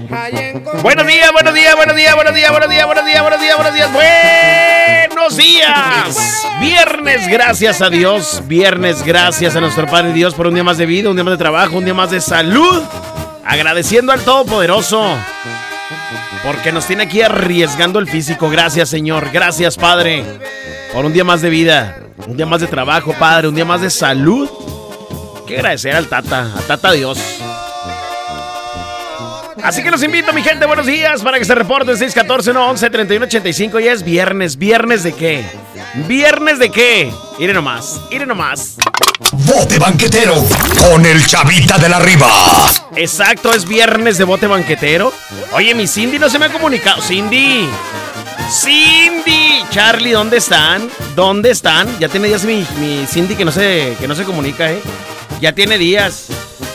Buenos días, buenos días, buenos días, buenos días, buenos días, buenos días, buenos días, buenos días, buenos días. Viernes, gracias a Dios. Viernes, gracias a nuestro Padre Dios por un día más de vida, un día más de trabajo, un día más de salud. Agradeciendo al Todopoderoso porque nos tiene aquí arriesgando el físico. Gracias, Señor. Gracias, Padre, por un día más de vida, un día más de trabajo, Padre, un día más de salud. Que agradecer al Tata Dios. Así que los invito, mi gente, buenos días, para que se reporten 614-111-3185. Ya es viernes. ¿Viernes de qué? ¿Viernes de qué? Mire nomás. Bote banquetero con el Chavita de la Riva. Exacto, es viernes de bote banquetero. Oye, mi Cindy no se me ha comunicado. Cindy, Charlie, ¿dónde están? Ya tiene días mi Cindy que no se comunica, Ya tiene días.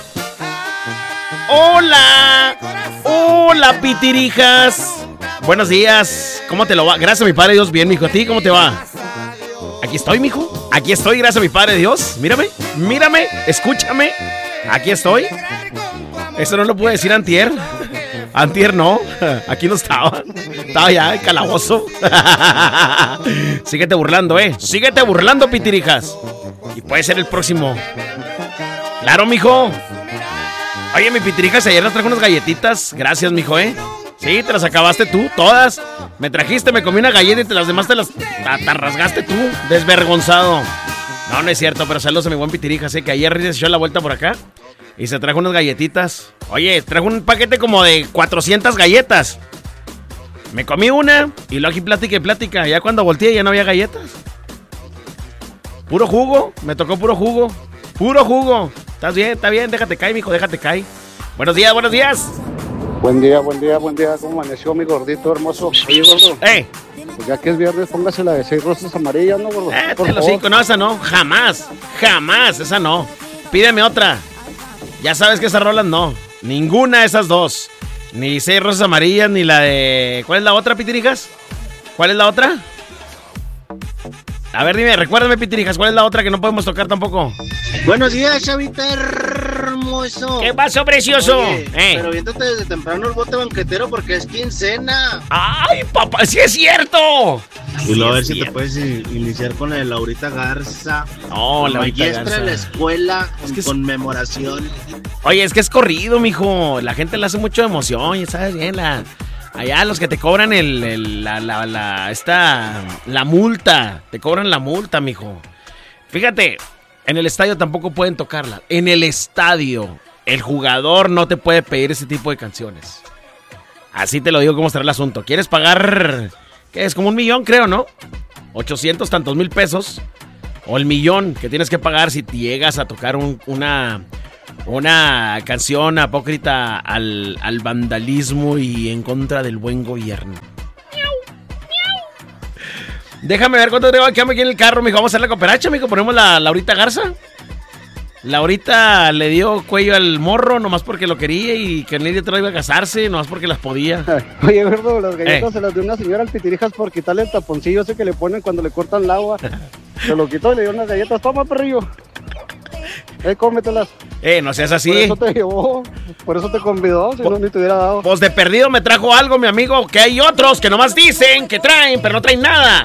Hola, pitirijas. Buenos días. ¿Cómo te lo va? Gracias a mi Padre Dios, bien, mijo. ¿A ti cómo te va? Aquí estoy, mijo. Aquí estoy, gracias a mi Padre Dios. Mírame, escúchame. Aquí estoy. Eso no lo pude decir antier. Antier no. Aquí no estaba. Estaba ya en calabozo. Síguete burlando, Síguete burlando, pitirijas. Y puede ser el próximo. Claro, mijo. Oye, mi pitirijas, ayer nos trajo unas galletitas. Gracias, mijo, Sí, te las acabaste tú, todas. Me trajiste, me comí una galleta y las demás te rasgaste tú, desvergonzado. No es cierto, pero saludos a mi buen pitirijas, que ayer se echó la vuelta por acá y se trajo unas galletitas. Oye, trajo un paquete como de 400 galletas. Me comí una y luego aquí plática. Ya cuando volteé ya no había galletas. Puro jugo, me tocó puro jugo. ¿Estás bien? Está bien, déjate caer, mijo, déjate caer. Buenos días. Buen día. ¿Cómo amaneció mi gordito hermoso? Oye, gordo. Pues ya que es viernes, póngase la de 6 rosas amarillas, ¿no, gordo? Los 5, no, esa no. Jamás, esa no. Pídeme otra. Ya sabes que esas rolas no. Ninguna de esas dos. Ni 6 rosas amarillas, ni la de... ¿Cuál es la otra, pitirijas? ¿Cuál es la otra? A ver, dime, recuérdame, pitirijas, ¿cuál es la otra que no podemos tocar tampoco? Buenos días, Chavita hermoso. ¿Qué pasó, precioso? Oye, pero viéndote desde temprano el bote banquetero porque es quincena. ¡Ay, papá! ¡Sí es cierto! Y luego a ver si te puedes iniciar con la de Laurita Garza. No, Laurita Garza. Maestra de la escuela en conmemoración. Oye, es que es corrido, mijo. La gente le hace mucho emoción, ya sabes bien, allá los que te cobran la multa. Te cobran la multa, mijo. Fíjate, en el estadio tampoco pueden tocarla. En el estadio, el jugador no te puede pedir ese tipo de canciones. Así te lo digo cómo estará el asunto. ¿Quieres pagar? ¿Qué es? Como 1 millón, creo, ¿no? 800 tantos mil pesos. O el millón que tienes que pagar si te llegas a tocar una canción apócrita al vandalismo y en contra del buen gobierno. Déjame ver cuánto tengo aquí en el carro, mijo. Vamos a hacer la cooperacha, mijo. Ponemos la Laurita Garza. Laurita le dio cuello al morro nomás porque lo quería y que nadie iba a casarse nomás porque las podía. Oye, gordo, las galletas se las dio una señora al pitirijas por quitarle el taponcillo ese que le ponen cuando le cortan el agua. Se lo quitó y le dio unas galletas. Toma, perrillo. Cómetelas. No seas así. Por eso te llevó, por eso te convidó, si no ni te hubiera dado. Pues de perdido me trajo algo, mi amigo, que hay otros que nomás dicen que traen, pero no traen nada.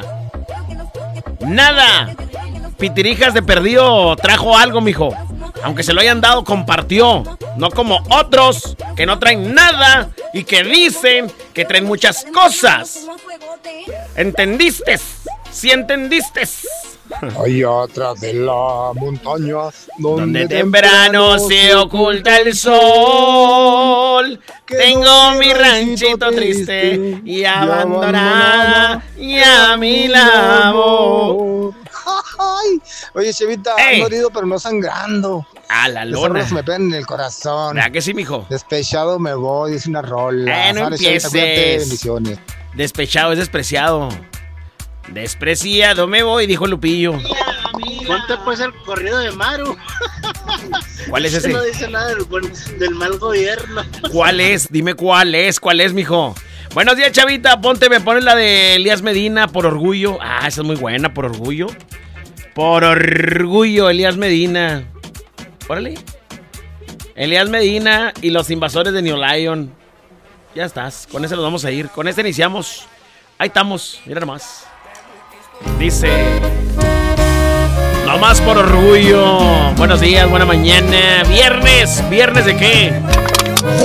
Nada. Pitirijas de perdido trajo algo, mijo. Aunque se lo hayan dado, compartió. No como otros que no traen nada y que dicen que traen muchas cosas. ¿Entendiste? ¿Sí entendiste? Hay atrás de la montaña donde temprano se oculta el sol. Tengo mi ranchito triste y abandonada y a mi lado. Ay, oye, Chevita, ando herido pero no sangrando. A la lona. Me pegan en el corazón. ¿Verdad que sí, mijo? Despechado me voy, es una rola. No empieces. Despechado es despreciado. Despreciado me voy, dijo Lupillo. Ponte pues el corrido de Maru. ¿Cuál es ese? No dice nada del mal gobierno. ¿Cuál es? Dime cuál es, mijo. Buenos días, Chavita. Me pones la de Elías Medina, Por Orgullo. Esa es muy buena, Por Orgullo. Por Orgullo, Elías Medina. Órale. Elías Medina y los Invasores de New Lion. Ya estás. Con ese nos vamos a ir. Con este iniciamos. Ahí estamos. Mira nomás. Dice... Nomás por orgullo. Buenos días, buena mañana. Viernes. ¿Viernes de qué?